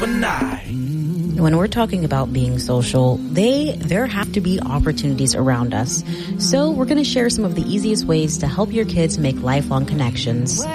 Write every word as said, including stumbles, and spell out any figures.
overnight. When we're talking about being social, they there have to be opportunities around us. So we're going to share some of the easiest ways to help your kids make lifelong connections.